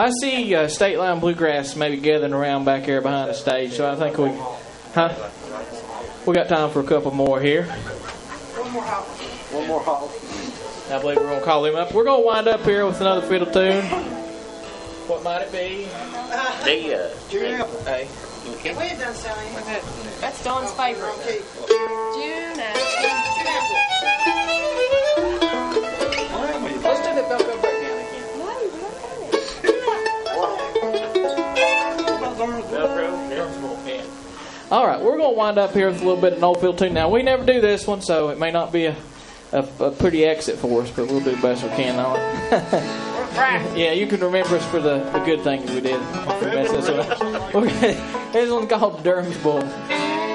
I see State Line Bluegrass maybe gathering around back here behind the stage, so I think we got time for a couple more here. One more hop. I believe we're going to call him up. We're going to wind up here with another fiddle tune. What might it be? June Apple. Hey. We had done selling. That's Dawn's favorite. Okay. June Apple. Let's do the Velcro breakdown again. All right, we're going to wind up here with a little bit of an old fiddle tune. Now, we never do this one, so it may not be a pretty exit for us, but we'll do the best we can on it. Yeah, you can remember us for the good things we did. This one's called Durham's Bull.